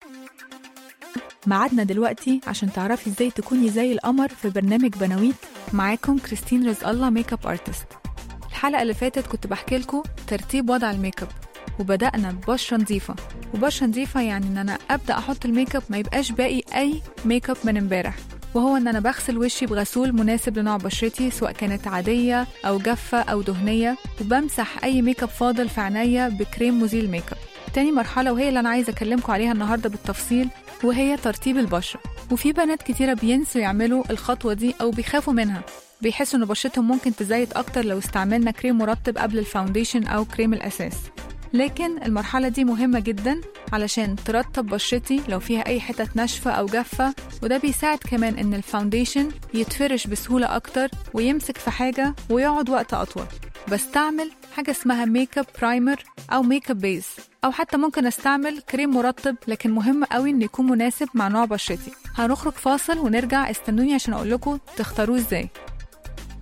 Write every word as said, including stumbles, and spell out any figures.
معادنا دلوقتي عشان تعرفي ازاي تكوني زي القمر في برنامج بنويت. معاكم كريستين رزق الله، ميك اب ارتست. الحلقة اللي فاتت كنت بحكي لكم ترتيب وضع الميك اب، وبدأنا ببشرة نظيفة. وبشرة نظيفة يعني ان انا ابدأ احط الميك اب ما يبقاش باقي اي ميك اب من امبارح، وهو ان انا بغسل وشي بغسول مناسب لنوع بشرتي، سواء كانت عادية او جافة او دهنية، وبمسح اي ميك اب فاضل في عينيا بكريم مزيل ميك اب. تاني مرحلة وهي اللي انا عايزة اكلمكم عليها النهاردة بالتفصيل، وهي ترتيب البشرة. وفي بنات كتيرة بينسوا يعملوا الخطوة دي أو بيخافوا منها، بيحسوا إن بشرتهم ممكن تزيت أكتر لو استعملنا كريم مرطب قبل الفاونديشن أو كريم الأساس. لكن المرحلة دي مهمة جدا علشان ترطب بشرتي لو فيها أي حتة ناشفة أو جافة، وده بيساعد كمان إن الفاونديشن يتفرش بسهولة أكتر ويمسك في حاجة ويقعد وقت أطول. بستعمل حاجة اسمها ميك اب برايمر أو ميك اب بيز، أو حتى ممكن أستعمل كريم مرطب، لكن مهم قوي إن يكون مناسب مع نوع بشرتي. هنخرج فاصل ونرجع، استنوني عشان أقول لكم تختاروه إزاي.